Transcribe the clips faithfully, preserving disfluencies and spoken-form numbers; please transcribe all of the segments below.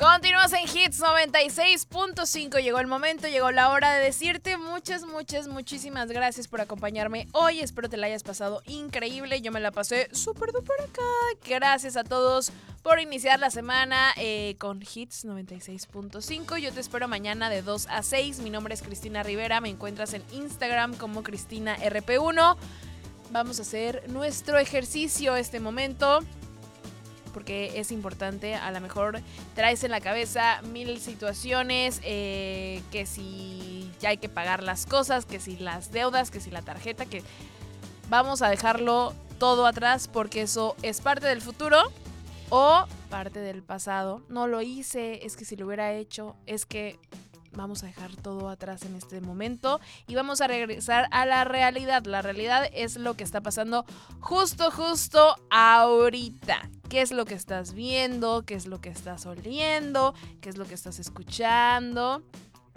Continuamos en Hits noventa y seis punto cinco. Llegó el momento, llegó la hora de decirte muchas, muchas, muchísimas gracias por acompañarme hoy. Espero te la hayas pasado increíble. Yo me la pasé súper duper acá. Gracias a todos por iniciar la semana eh, con Hits noventa y seis punto cinco. Yo te espero mañana de dos a seis. Mi nombre es Cristina Rivera. Me encuentras en Instagram como Cristina R P uno. Vamos a hacer nuestro ejercicio este momento, porque es importante. A lo mejor traes en la cabeza mil situaciones, eh, que si ya hay que pagar las cosas, que si las deudas, que si la tarjeta, que vamos a dejarlo todo atrás porque eso es parte del futuro o parte del pasado. No lo hice, es que si lo hubiera hecho, es que vamos a dejar todo atrás en este momento y vamos a regresar a la realidad. La realidad es lo que está pasando justo, justo ahorita. ¿Qué es lo que estás viendo? ¿Qué es lo que estás oliendo? ¿Qué es lo que estás escuchando?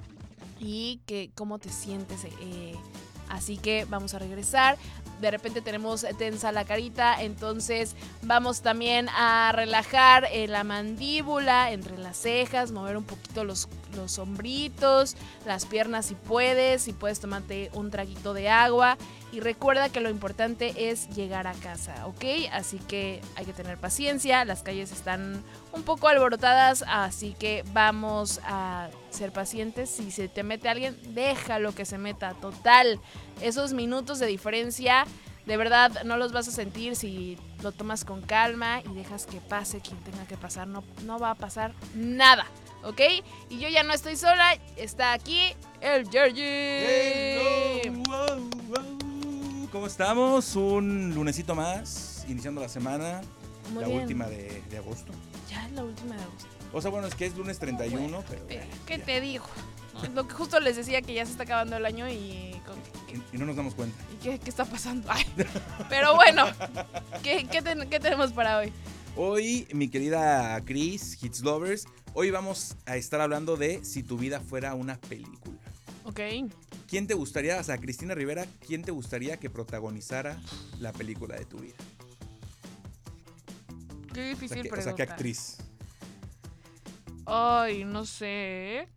Y que, cómo te sientes. Eh, así que vamos a regresar. De repente tenemos tensa la carita, entonces vamos también a relajar eh, la mandíbula, entre las cejas, mover un poquito los, los hombritos, las piernas si puedes, si puedes tomarte un traguito de agua y recuerda que lo importante es llegar a casa, ¿ok? Así que hay que tener paciencia, las calles están un poco alborotadas, así que vamos a ser pacientes. Si se te mete alguien, déjalo que se meta, total. Esos minutos de diferencia, de verdad, no los vas a sentir si lo tomas con calma y dejas que pase quien tenga que pasar. No, no va a pasar nada, ¿ok? Y yo ya no estoy sola, está aquí el Georgie. Hello, wow, wow. ¿Cómo estamos? Un lunesito más, iniciando la semana, Muy la bien. última de, de agosto. Ya es la última de agosto. O sea, bueno, es que es lunes treinta y uno, pero... Eh, eh, ¿Qué ya. te digo? Es lo que justo les decía, que ya se está acabando el año y... con- Y, y no nos damos cuenta. ¿Y qué, qué está pasando? Ay, pero bueno, ¿qué, qué, ten- ¿qué tenemos para hoy? Hoy, mi querida Chris, Hits Lovers, hoy vamos a estar hablando de si tu vida fuera una película. Ok. ¿Quién te gustaría, o sea, Cristina Rivera, quién te gustaría que protagonizara la película de tu vida? Qué O difícil sea, que, o pregunta. sea, ¿qué actriz? Ay, no sé.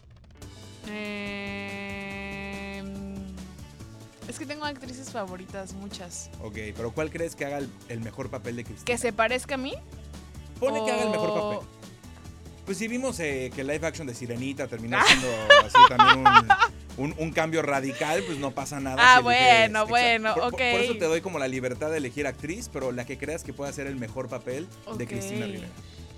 Eh, es que tengo actrices favoritas, muchas. Ok, pero ¿cuál crees que haga el, el mejor papel de Cristina? ¿Que se parezca a mí? Pone que haga el mejor o- papel. Pues si vimos eh, que el live action de Sirenita terminó siendo así también un, un, un cambio radical, pues no pasa nada. Ah, si eliges- bueno, exacto. bueno, por, por- ok. Por eso te doy como la libertad de elegir actriz, pero la que creas que pueda ser el mejor papel de Ok. Cristina Rivera.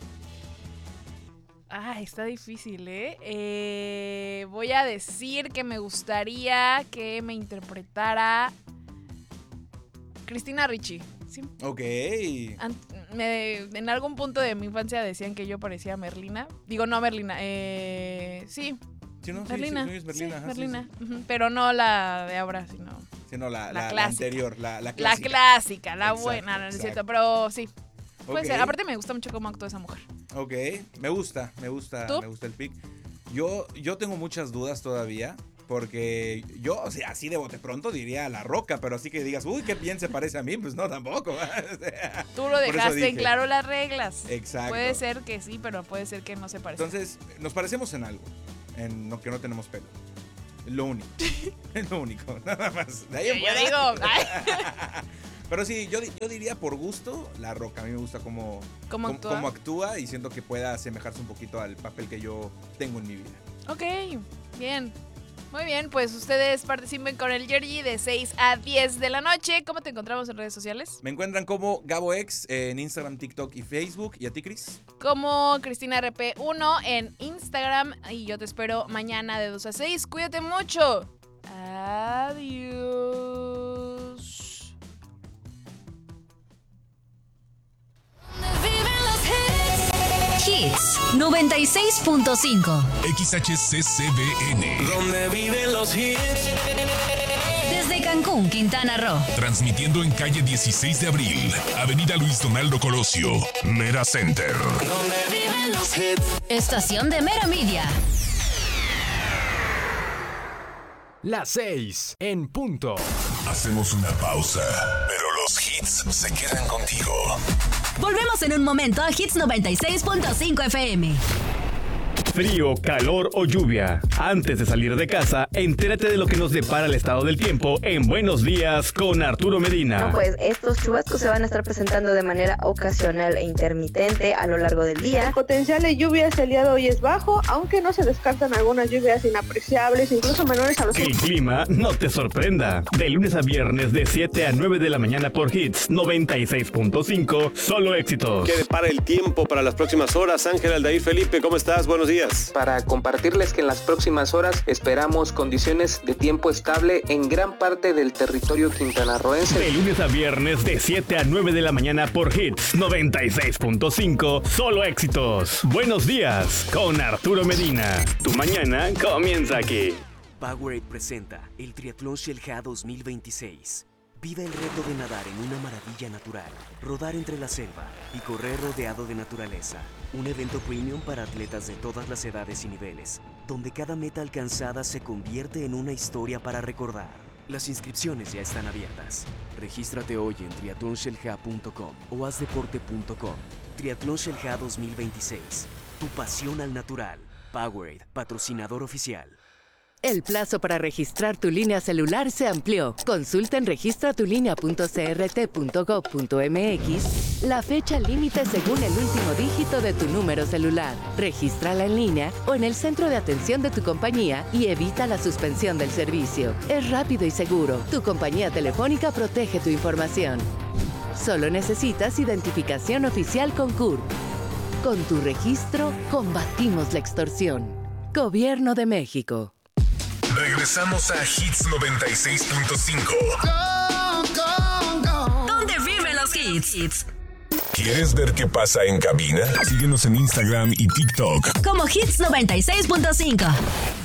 Ah, está difícil, ¿eh? ¿eh? Voy a decir que me gustaría que me interpretara Cristina Ricci. Sí, Ok. an- me- en algún punto de mi infancia decían que yo parecía Merlina. Digo, no Merlina, eh, sí, Sí, no, sí, Merlina. sí, sí, es Merlina. sí, ajá, sí, Merlina. Ujú, pero no la de ahora, sino Sí, Sí, no, la, La la- la clásica. anterior, la, la la clásica. clásica, la Exacto, buena, no, no es exacto. cierto, pero sí. Puede Ok, ser. Aparte me gusta mucho cómo actúa esa mujer. Ok, me gusta, me gusta, ¿Tú? me gusta el pick. Yo, yo tengo muchas dudas todavía, porque yo, o sea, así de bote pronto diría La Roca, pero así que digas, uy, qué bien se parece a mí, pues no, tampoco. O sea, Tú lo por eso dejaste en dije. claro las reglas. Exacto. Puede ser que sí, pero puede ser que no se parezca. Entonces, nos parecemos en algo, en lo que no tenemos pelo. Lo único. Es lo único, nada más. De ahí en yo fuera. digo, ay, Pero sí, yo, di- yo diría por gusto La Roca. A mí me gusta cómo, ¿cómo cómo- actúa? cómo actúa y siento que pueda asemejarse un poquito al papel que yo tengo en mi vida. Ok, bien. Muy bien, pues ustedes participen con el Georgie de seis a diez de la noche. ¿Cómo te encontramos en redes sociales? Me encuentran como GaboX en Instagram, TikTok y Facebook. ¿Y a ti, Cris? Como Cristina R P uno en Instagram. Y yo te espero mañana de dos a seis. Cuídate mucho. Adiós. Hits noventa y seis punto cinco. X H C C B N. Donde viven los hits. Desde Cancún, Quintana Roo. Transmitiendo en calle dieciséis de abril, Avenida Luis Donaldo Colosio, Mera Center. Donde viven los hits. Estación de Mera Media. Las seis en punto. Hacemos una pausa, pero los hits se quedan contigo. Volvemos en un momento a Hits noventa y seis punto cinco F M. frío, calor o lluvia. Antes de salir de casa, entérate de lo que nos depara el estado del tiempo en Buenos Días con Arturo Medina. No, pues estos chubascos se van a estar presentando de manera ocasional e intermitente a lo largo del día. El potencial de lluvias el día de hoy es bajo, aunque no se descartan algunas lluvias inapreciables, incluso menores a los... Que el clima no te sorprenda. De lunes a viernes de siete a nueve de la mañana por Hits noventa y seis punto cinco, solo éxitos. ¿Qué depara el tiempo para las próximas horas? Ángel Aldair Felipe, ¿cómo estás? Buenos días. Para compartirles que en las próximas horas esperamos condiciones de tiempo estable en gran parte del territorio quintanarroense. De lunes a viernes de siete a nueve de la mañana por Hits noventa y seis punto cinco, solo éxitos. Buenos días con Arturo Medina. Tu mañana comienza aquí. Powerade presenta el Triatlón Xel-G dos mil veintiséis. Vive el reto de nadar en una maravilla natural, rodar entre la selva y correr rodeado de naturaleza. Un evento premium para atletas de todas las edades y niveles, donde cada meta alcanzada se convierte en una historia para recordar. Las inscripciones ya están abiertas. Regístrate hoy en triatlón xelga punto com o hazdeporte punto com. Triatlón Xel-G dos mil veintiséis. Tu pasión al natural. Powerade, patrocinador oficial. El plazo para registrar tu línea celular se amplió. Consulta en registra tu línea punto c r t punto gov punto m x la fecha límite según el último dígito de tu número celular. Regístrala en línea o en el centro de atención de tu compañía y evita la suspensión del servicio. Es rápido y seguro. Tu compañía telefónica protege tu información. Solo necesitas identificación oficial con C U R P. Con tu registro, combatimos la extorsión. Gobierno de México. Regresamos a Hits noventa y seis punto cinco. ¿Dónde viven los hits? ¿Quieres ver qué pasa en cabina? Síguenos en Instagram y TikTok como Hits noventa y seis punto cinco.